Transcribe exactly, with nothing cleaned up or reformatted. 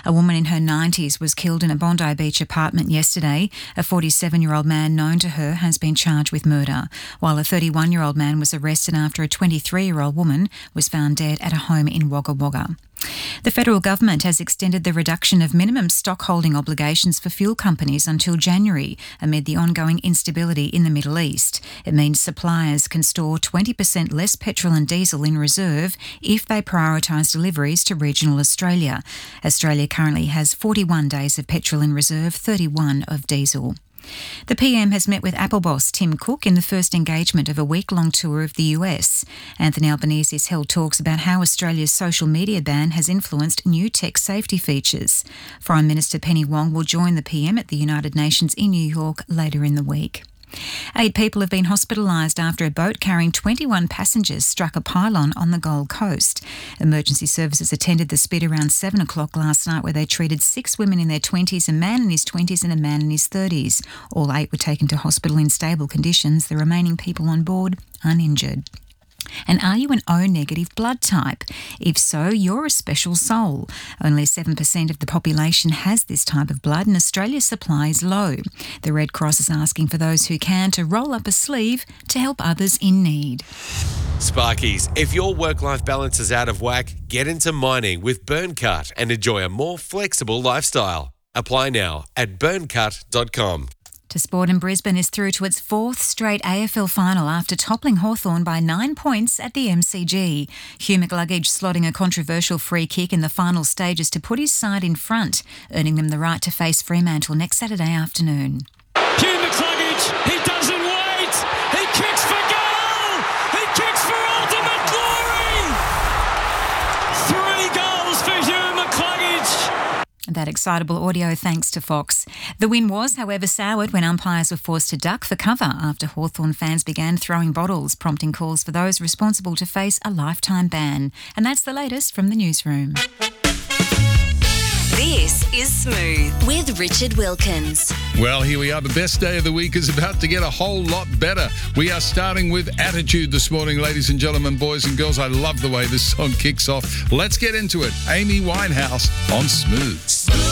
A woman in her nineties was killed in a Bondi Beach apartment yesterday. A forty-seven-year-old man known to her has been charged with murder, while a thirty-one-year-old man was arrested after a twenty-three-year-old woman was found dead at a home in Wagga Wagga. The federal government has extended the reduction of minimum stockholding obligations for fuel companies until January amid the ongoing instability in the Middle East. It means suppliers can store twenty percent less petrol and diesel in reserve if they prioritise deliveries to regional Australia. Australia currently has forty-one days of petrol in reserve, thirty-one of diesel. The P M has met with Apple boss Tim Cook in the first engagement of a week-long tour of the U S. Anthony Albanese has held talks about how Australia's social media ban has influenced new tech safety features. Foreign Minister Penny Wong will join the P M at the United Nations in New York later in the week. Eight people have been hospitalised after a boat carrying twenty-one passengers struck a pylon on the Gold Coast. Emergency services attended the spit around seven o'clock last night, where they treated six women in their twenties, a man in his twenties and a man in his thirties. All eight were taken to hospital in stable conditions, the remaining people on board uninjured. And are you an O negative blood type? If so, you're a special soul. Only seven percent of the population has this type of blood, and Australia's supply is low. The Red Cross is asking for those who can to roll up a sleeve to help others in need. Sparkies, if your work-life balance is out of whack, get into mining with Burncut and enjoy a more flexible lifestyle. Apply now at burncut dot com. To sport, and Brisbane is through to its fourth straight A F L final after toppling Hawthorn by nine points at the M C G. Hugh McCluggage slotting a controversial free kick in the final stages to put his side in front, earning them the right to face Fremantle next Saturday afternoon. Hugh McCluggage, he doesn't wait, he kicks for goal, he kicks for ultimate glory! Three goals for Hugh McCluggage. That excitable audio thanks to Fox. The win was, however, soured when umpires were forced to duck for cover after Hawthorn fans began throwing bottles, prompting calls for those responsible to face a lifetime ban. And that's the latest from the newsroom. This is Smooth with Richard Wilkins. Well, here we are. The best day of the week is about to get a whole lot better. We are starting with Attitude this morning, ladies and gentlemen, boys and girls. I love the way this song kicks off. Let's get into it. Amy Winehouse on Smooth. Smooth.